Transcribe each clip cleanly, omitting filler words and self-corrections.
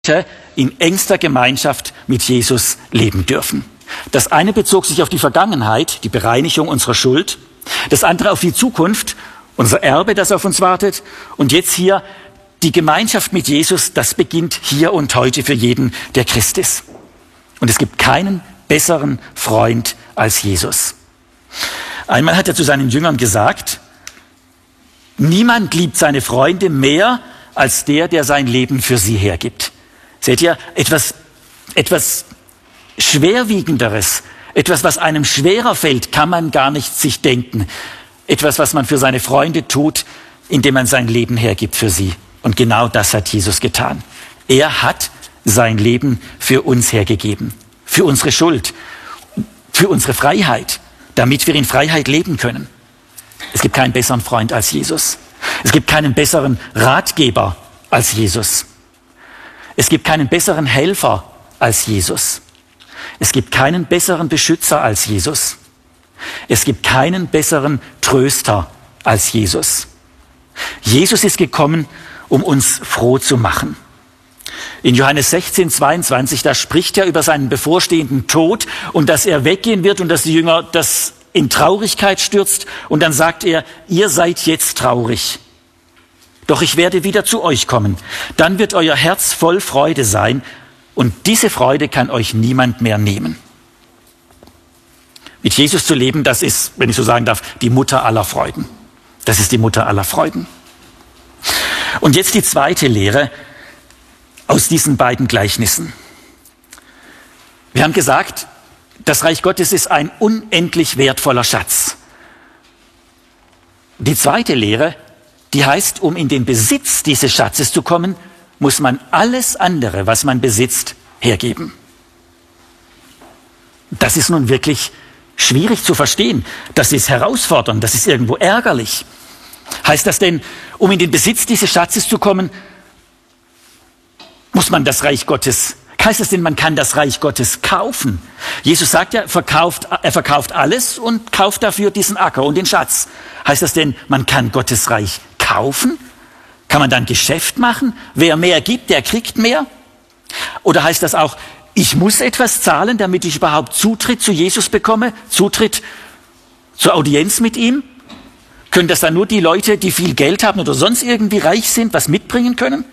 in engster Gemeinschaft mit Jesus leben dürfen. Das eine bezog sich auf die Vergangenheit, die Bereinigung unserer Schuld. Das andere auf die Zukunft, unser Erbe, das auf uns wartet. Und jetzt hier die Gemeinschaft mit Jesus, das beginnt hier und heute für jeden, der Christ ist. Und es gibt keinen besseren Freund als Jesus. Einmal hat er zu seinen Jüngern gesagt, niemand liebt seine Freunde mehr als der sein Leben für sie hergibt. Seht ihr, etwas Schwerwiegenderes, etwas, was einem schwerer fällt, kann man gar nicht sich denken. Etwas, was man für seine Freunde tut, indem man sein Leben hergibt für sie. Und genau das hat Jesus getan. Er hat sein Leben für uns hergegeben, für unsere Schuld, für unsere Freiheit, damit wir in Freiheit leben können. Es gibt keinen besseren Freund als Jesus. Es gibt keinen besseren Ratgeber als Jesus. Es gibt keinen besseren Helfer als Jesus. Es gibt keinen besseren Beschützer als Jesus. Es gibt keinen besseren Tröster als Jesus. Jesus ist gekommen, um uns froh zu machen. In Johannes 16, 22, da spricht er über seinen bevorstehenden Tod und dass er weggehen wird und dass die Jünger das in Traurigkeit stürzt. Und dann sagt er, ihr seid jetzt traurig. Doch ich werde wieder zu euch kommen. Dann wird euer Herz voll Freude sein und diese Freude kann euch niemand mehr nehmen. Mit Jesus zu leben, das ist, wenn ich so sagen darf, die Mutter aller Freuden. Das ist die Mutter aller Freuden. Und jetzt die zweite Lehre aus diesen beiden Gleichnissen. Wir haben gesagt, das Reich Gottes ist ein unendlich wertvoller Schatz. Die zweite Lehre, die heißt, um in den Besitz dieses Schatzes zu kommen, muss man alles andere, was man besitzt, hergeben. Das ist nun wirklich schwierig zu verstehen. Das ist herausfordernd, das ist irgendwo ärgerlich. Heißt das denn, um in den Besitz dieses Schatzes zu kommen, muss man das Reich Gottes, heißt das denn, man kann das Reich Gottes kaufen? Jesus sagt ja, er verkauft alles und kauft dafür diesen Acker und den Schatz. Heißt das denn, man kann Gottes Reich kaufen? Kann man dann Geschäft machen? Wer mehr gibt, der kriegt mehr? Oder heißt das auch, ich muss etwas zahlen, damit ich überhaupt Zutritt zu Jesus bekomme? Zutritt zur Audienz mit ihm? Können das dann nur die Leute, die viel Geld haben oder sonst irgendwie reich sind, was mitbringen können?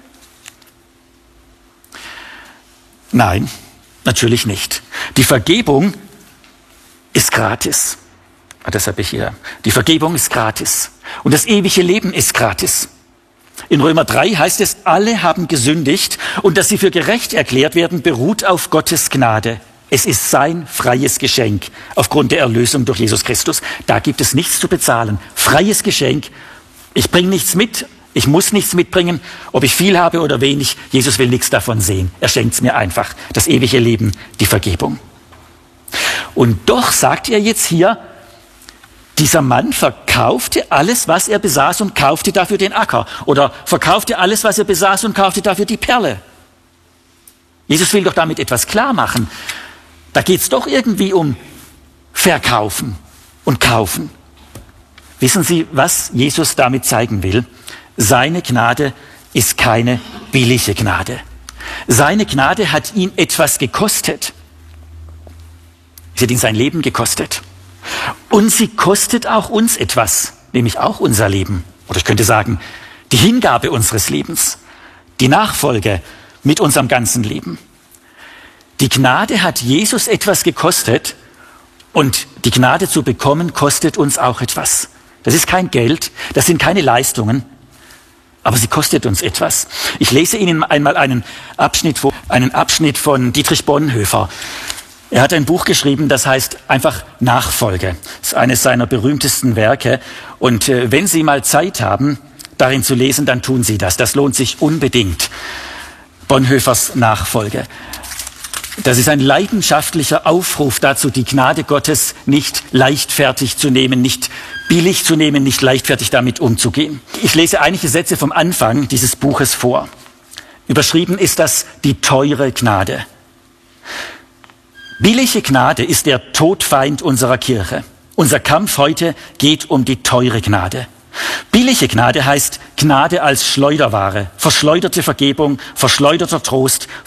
Nein, natürlich nicht. Die Vergebung ist gratis. Das habe ich hier. Die Vergebung ist gratis. Und das ewige Leben ist gratis. In Römer 3 heißt es, alle haben gesündigt und dass sie für gerecht erklärt werden, beruht auf Gottes Gnade. Es ist sein freies Geschenk aufgrund der Erlösung durch Jesus Christus. Da gibt es nichts zu bezahlen. Freies Geschenk. Ich bringe nichts mit. Ich muss nichts mitbringen, ob ich viel habe oder wenig. Jesus will nichts davon sehen. Er schenkt es mir einfach. Das ewige Leben, die Vergebung. Und doch sagt er jetzt hier, dieser Mann verkaufte alles, was er besaß und kaufte dafür den Acker. Oder verkaufte alles, was er besaß und kaufte dafür die Perle. Jesus will doch damit etwas klar machen. Da geht es doch irgendwie um Verkaufen und Kaufen. Wissen Sie, was Jesus damit zeigen will? Seine Gnade ist keine billige Gnade. Seine Gnade hat ihn etwas gekostet. Sie hat ihn sein Leben gekostet. Und sie kostet auch uns etwas, nämlich auch unser Leben. Oder ich könnte sagen, die Hingabe unseres Lebens, die Nachfolge mit unserem ganzen Leben. Die Gnade hat Jesus etwas gekostet und die Gnade zu bekommen kostet uns auch etwas. Das ist kein Geld, das sind keine Leistungen, aber sie kostet uns etwas. Ich lese Ihnen einmal einen Abschnitt von Dietrich Bonhoeffer. Er hat ein Buch geschrieben, das heißt einfach Nachfolge. Das ist eines seiner berühmtesten Werke. Und wenn Sie mal Zeit haben, darin zu lesen, dann tun Sie das. Das lohnt sich unbedingt. Bonhoeffers Nachfolge. Das ist ein leidenschaftlicher Aufruf dazu, die Gnade Gottes nicht leichtfertig zu nehmen, nicht billig zu nehmen, nicht leichtfertig damit umzugehen. Ich lese einige Sätze vom Anfang dieses Buches vor. Überschrieben ist das die teure Gnade. Billige Gnade ist der Todfeind unserer Kirche. Unser Kampf heute geht um die teure Gnade. Billige Gnade heißt Gnade als Schleuderware, verschleuderte Vergebung, verschleuderter Trost,